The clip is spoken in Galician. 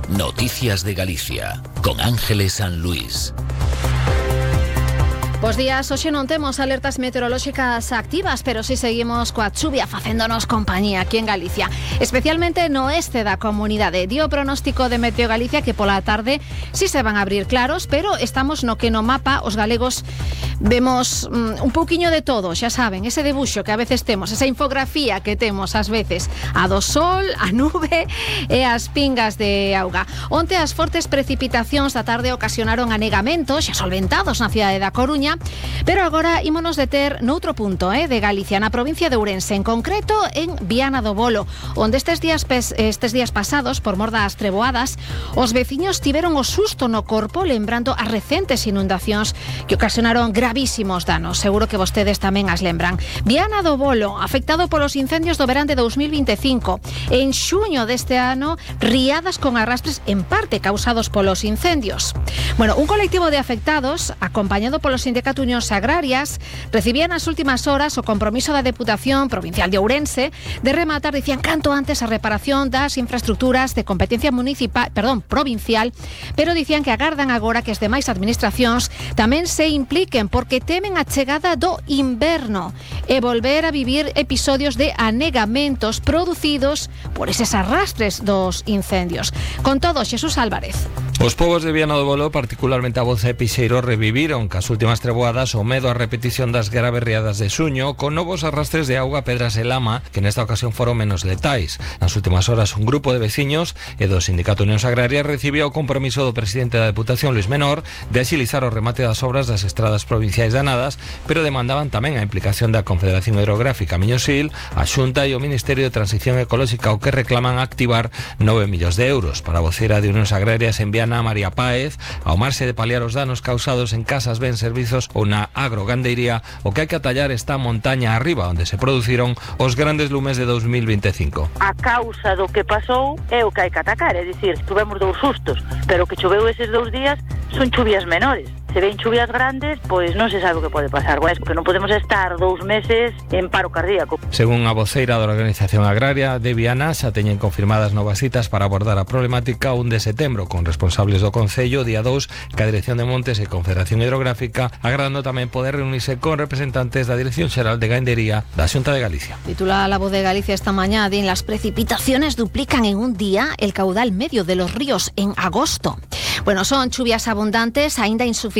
Noticias de Galicia, con Ángeles San Luis. Bos días, hoxe non temos alertas meteorolóxicas activas, pero si seguimos coa chuvia facéndonos compañía aquí en Galicia, especialmente no oeste da comunidade. Dio o pronóstico de Meteo Galicia que pola tarde si se van a abrir claros, pero estamos no que no mapa os galegos vemos un pouquiño de todo, xa saben, ese debuxo que a veces temos, esa infografía que temos ás veces, a do sol, a nube e as pingas de auga. Onte as fortes precipitacións da tarde ocasionaron anegamentos xa solventados na cidade da Coruña, pero agora ímonos deter noutro punto de Galicia, na provincia de Ourense, en concreto en Viana do Bolo, onde estes días pasados, por mor das treboadas, os veciños tiveron o susto no corpo lembrando as recentes inundacións que ocasionaron gravísimos danos. Seguro que vostedes tamén as lembran. Viana do Bolo, afectado polos incendios do verán de 2025. En xuño deste ano, riadas con arrastres en parte causados polos incendios. Bueno, un colectivo de afectados, acompañado polos sindicatos Unións Agrarias, recibían nas últimas horas o compromiso da Deputación Provincial de Ourense de rematar, dicían, canto antes a reparación das infraestructuras de competencia provincial, pero dicían que agardan agora que as demais administracións tamén se impliquen porque temen a chegada do inverno e volver a vivir episodios de anegamentos producidos por eses arrastres dos incendios. Con todo, Xesús Álvarez. Os povos de Viana do Bolo, particularmente a Boza e Pixeiro, reviviron cas últimas treboadas o medo a repetición das graves riadas de xuño con novos arrastres de auga, pedras e lama que nesta ocasión foron menos letais. Nas últimas horas un grupo de veciños e do Sindicato Unións Agrarias recibía o compromiso do presidente da Deputación, Luis Menor, de axilizar o remate das obras das estradas provinciais danadas, pero demandaban tamén a implicación da Confederación Hidrográfica Miño-Sil, a Xunta e o Ministerio de Transición Ecolóxica, o que reclaman activar 9 millóns de euros. Para a vocera de Unións Agrarias en Viana, María Páez, ao marxe de paliar os danos causados en casas, bens, servizos ou na agrogandeiría, o que hai que atallar está a montaña arriba, onde se produciron os grandes lumes de 2025. A causa do que pasou é o que hai que atacar, é dicir, tuvemos 2 sustos, pero que choveu eses 2 días son chuvias menores. Se ven chuvias grandes, pois non se sabe o que pode pasar. Bueno, porque non podemos estar 2 meses en paro cardíaco. Según a voceira da Organización Agraria de Viana, xa teñen confirmadas novas citas para abordar a problemática 1 de setembro con responsables do Concello, día 2, que a Dirección de Montes e Confederación Hidrográfica, agardando tamén poder reunirse con representantes da Dirección Xeral de Gandería da Xunta de Galicia. Titula La Voz de Galicia esta mañá, din las precipitaciones duplican en un día el caudal medio de los ríos en agosto. Bueno, son chuvias abundantes, aínda insuficientes